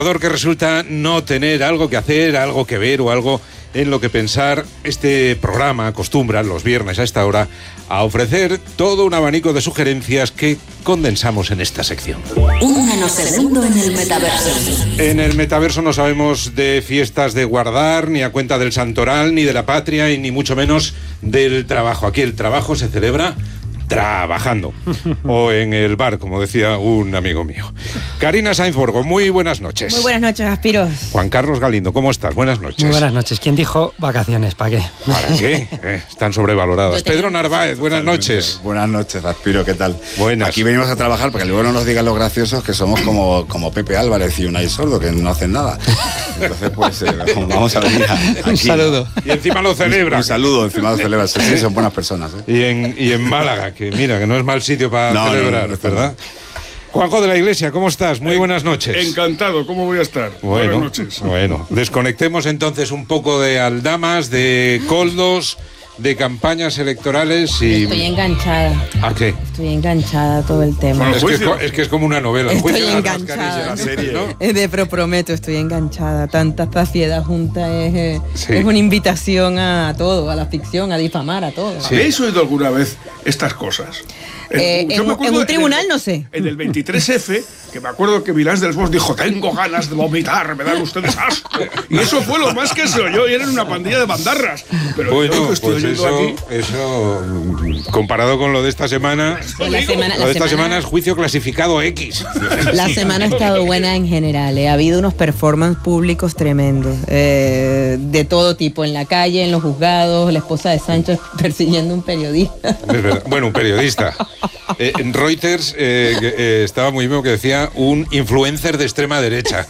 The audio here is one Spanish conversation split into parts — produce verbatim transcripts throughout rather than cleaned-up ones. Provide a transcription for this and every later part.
Que resulta no tener algo que hacer, algo que ver o algo en lo que pensar. Este programa acostumbra los viernes a esta hora a ofrecer todo un abanico de sugerencias que condensamos en esta sección. Un nanosegundo en el metaverso. En el metaverso no sabemos de fiestas de guardar, ni a cuenta del santoral, ni de la patria, y ni mucho menos del trabajo. Aquí el trabajo se celebra trabajando, o en el bar, como decía un amigo mío. Karina Sainz Borgo, muy buenas noches. Muy buenas noches, Aspiros. Juan Carlos Galindo, ¿cómo estás? Buenas noches. Muy buenas noches. ¿Quién dijo vacaciones? ¿Para qué? ¿Para qué? Eh, están sobrevaloradas. Pedro Narváez, buenas noches. Buenas noches, Aspiro, ¿qué tal? Buenas. Aquí venimos a trabajar porque luego no nos digan los graciosos que somos como, como Pepe Álvarez y Unai Sordo, que no hacen nada. Entonces, pues, eh, vamos a venir a, aquí. Un saludo. Y encima lo celebran. Un, un saludo, encima lo celebran. Sí, sí, son buenas personas. ¿eh? Y, en, y en Málaga, que mira, que no es mal sitio para no, celebrar, no, no, no, ¿verdad? Juanjo de la Iglesia, ¿cómo estás? Muy buenas noches. Encantado, ¿cómo voy a estar? Bueno, buenas noches. Bueno, desconectemos entonces un poco de aldamas, de coldos, de campañas electorales y... Estoy enganchada. ¿A qué? Estoy enganchada a todo el tema. Es que es, es que es como una novela. Estoy Juicio, enganchada. la serie, ¿no? De pero prometo, estoy enganchada. Tanta zafiedad junta es, eh, Sí. es una invitación a todo, a la ficción, a difamar, a todo. Sí. ¿Habéis oído alguna vez estas cosas? Eh, yo en, me acuerdo en un tribunal el, no sé. En el veintitrés efe, que me acuerdo que Vilás del Bosch dijo, tengo ganas de vomitar, me dan ustedes asco. Y eso fue lo más que se oyó, y eran una pandilla de bandarras. Pero Bueno, yo que estoy pues oyendo eso, aquí... eso, mm, comparado con lo de esta semana, Pues la semana, lo la de esta semana semana, es juicio clasificado X. la semana ha estado buena en general. eh. Ha habido unos performances públicos tremendos. eh, de todo tipo, en la calle, en los juzgados, la esposa de Sánchez persiguiendo a un periodista. Es verdad. Bueno, un periodista. Eh, en Reuters eh, eh, estaba muy bien que decía un influencer de extrema derecha.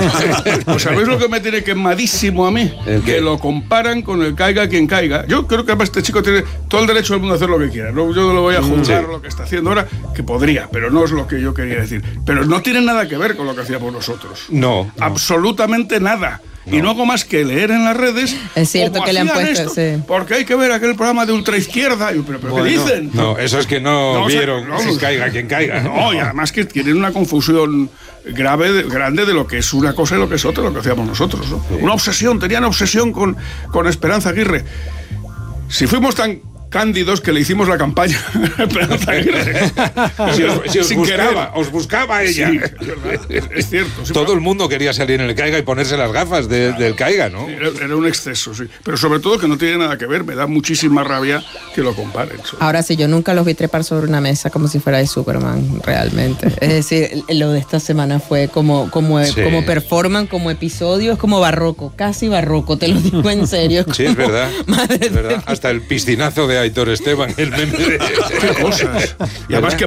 Pues ¿sabéis lo que me tiene quemadísimo a mí? ¿El qué? Que lo comparan con el caiga quien caiga. Yo creo que además este chico tiene todo el derecho del mundo a hacer lo que quiera. No, yo no lo voy a juzgar Sí. lo que está haciendo ahora, que podría, pero no es lo que yo quería decir. Pero no tiene nada que ver con lo que hacíamos nosotros. No, no. Absolutamente nada. No. Y no hago más que leer en las redes. Es cierto cómo que le han hacían puesto, esto, sí. Porque hay que ver aquel programa de ultraizquierda. Y yo, ¿Pero, pero Bueno, qué dicen? No, eso es que no, No, o sea, vieron no, si no. caiga quien caiga. No, y además que tienen una confusión grave, de- grande de lo que es una cosa y lo que es otra, lo que hacíamos nosotros, ¿no? Una obsesión, tenían obsesión con, con Esperanza Aguirre. Si fuimos tan cándidos que le hicimos la campaña a Esperanza Aguirre. Si os, si os Sin buscaba, querer. os buscaba ella. Sí, es verdad, es, es cierto. sí, Todo el mundo quería salir en el caiga y ponerse las gafas de- del caiga, ¿no? Era, era un exceso, sí. Pero sobre todo que no tiene nada que ver, me da muchísima rabia que lo comparen. sí. Ahora sí, yo nunca los vi trepar sobre una mesa como si fuera de Superman, realmente. Es decir, lo de esta semana fue como, como, Sí. como performance, como episodio, es como barroco, casi barroco, te lo digo en serio. Sí, es verdad. Madre Es verdad. de- Hasta el piscinazo de Aitor Esteban, el meme de... Qué cosas. Y además que